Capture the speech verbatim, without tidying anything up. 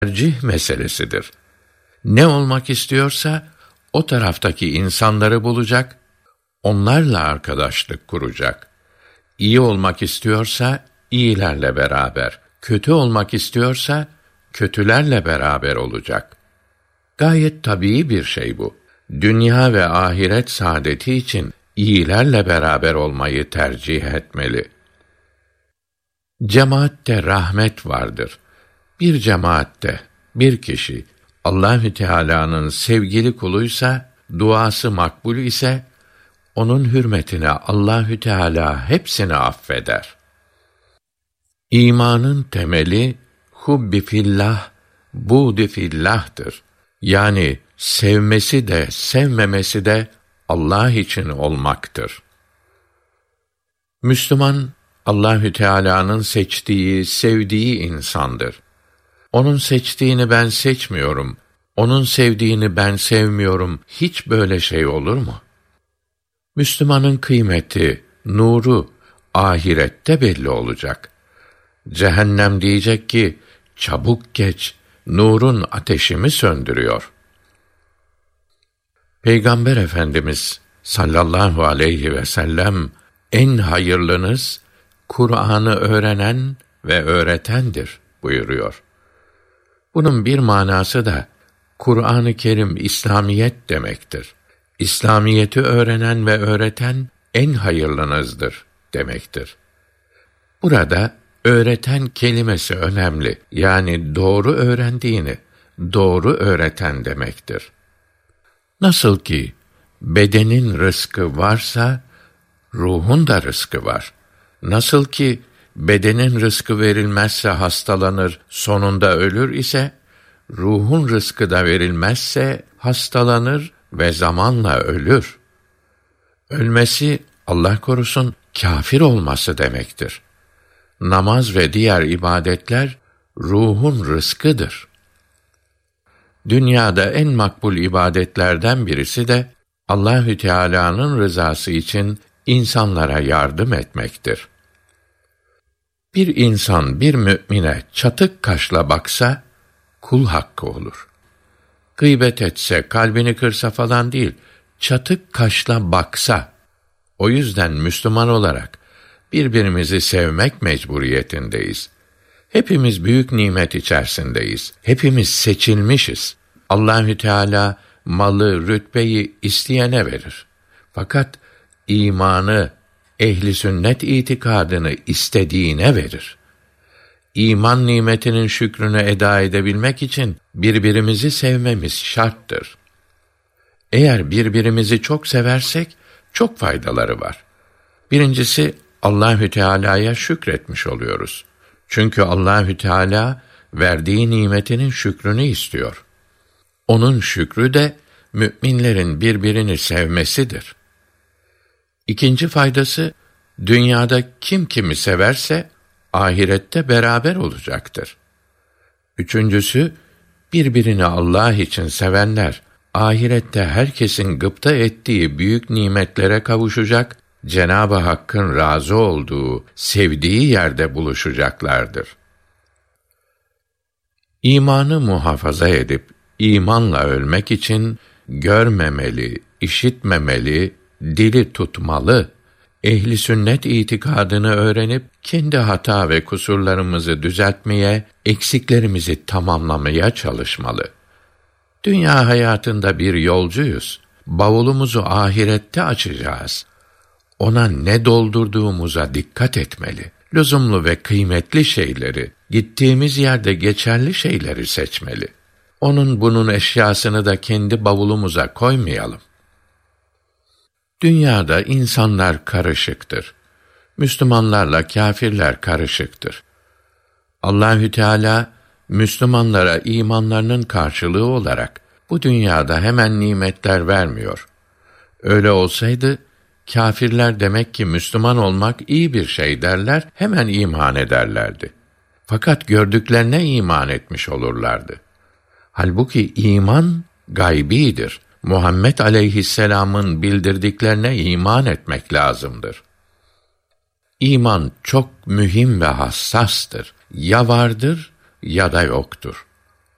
tercih meselesidir. Ne olmak istiyorsa o taraftaki insanları bulacak, onlarla arkadaşlık kuracak. İyi olmak istiyorsa iyilerle beraber, kötü olmak istiyorsa kötülerle beraber olacak. Gayet tabii bir şey bu. Dünya ve ahiret saadeti için iyilerle beraber olmayı tercih etmeli. Cemaatte rahmet vardır. Bir cemaatte bir kişi Allahü Teala'nın sevgili kuluysa, duası makbul ise onun hürmetine Allahü Teala hepsini affeder. İmanın temeli hubbi fillah, buğdi fillah'tır. Yani sevmesi de sevmemesi de Allah için olmaktır. Müslüman Allahü Teala'nın seçtiği, sevdiği insandır. Onun seçtiğini ben seçmiyorum, onun sevdiğini ben sevmiyorum. Hiç böyle şey olur mu? Müslümanın kıymeti, nuru ahirette belli olacak. Cehennem diyecek ki, çabuk geç, nurun ateşimi söndürüyor. Peygamber Efendimiz sallallahu aleyhi ve sellem, en hayırlınız, Kur'an'ı öğrenen ve öğretendir buyuruyor. Bunun bir manası da, Kur'an-ı Kerim İslamiyet demektir. İslamiyeti öğrenen ve öğreten en hayırlınızdır demektir. Burada öğreten kelimesi önemli. Yani doğru öğrendiğini, doğru öğreten demektir. Nasıl ki bedenin rızkı varsa, ruhun da rızkı var. Nasıl ki bedenin rızkı verilmezse hastalanır, sonunda ölür ise, ruhun rızkı da verilmezse hastalanır ve zamanla ölür. Ölmesi, Allah korusun, kâfir olması demektir. Namaz ve diğer ibadetler ruhun rızkıdır. Dünyada en makbul ibadetlerden birisi de Allahü Teala'nın rızası için insanlara yardım etmektir. Bir insan bir mümine çatık kaşla baksa kul hakkı olur. Gıybet etse, kalbini kırsa falan değil, çatık kaşla baksa. O yüzden Müslüman olarak birbirimizi sevmek mecburiyetindeyiz. Hepimiz büyük nimet içerisindeyiz. Hepimiz seçilmişiz. Allahü Teala malı, rütbeyi isteyene verir. Fakat imanı, ehli sünnet itikadını istediğine verir. İman nimetinin şükrünü eda edebilmek için birbirimizi sevmemiz şarttır. Eğer birbirimizi çok seversek çok faydaları var. Birincisi, Allahü Teala'ya şükretmiş oluyoruz. Çünkü Allahü Teala verdiği nimetinin şükrünü istiyor. Onun şükrü de müminlerin birbirini sevmesidir. İkinci faydası, dünyada kim kimi severse ahirette beraber olacaktır. Üçüncüsü, birbirini Allah için sevenler ahirette herkesin gıpta ettiği büyük nimetlere kavuşacak, Cenab-ı Hakk'ın razı olduğu, sevdiği yerde buluşacaklardır. İmanı muhafaza edip imanla ölmek için görmemeli, işitmemeli, dili tutmalı, ehli sünnet itikadını öğrenip kendi hata ve kusurlarımızı düzeltmeye, eksiklerimizi tamamlamaya çalışmalı. Dünya hayatında bir yolcuyuz. Bavulumuzu ahirette açacağız. Ona ne doldurduğumuza dikkat etmeli. Lüzumlu ve kıymetli şeyleri, gittiğimiz yerde geçerli şeyleri seçmeli. Onun bunun eşyasını da kendi bavulumuza koymayalım. Dünyada insanlar karışıktır. Müslümanlarla kâfirler karışıktır. Allahü Teala Müslümanlara imanlarının karşılığı olarak bu dünyada hemen nimetler vermiyor. Öyle olsaydı kâfirler demek ki Müslüman olmak iyi bir şey derler, hemen iman ederlerdi. Fakat gördüklerine iman etmiş olurlardı. Halbuki iman gaybidir. Muhammed aleyhisselamın bildirdiklerine iman etmek lazımdır. İman çok mühim ve hassastır. Ya vardır ya da yoktur.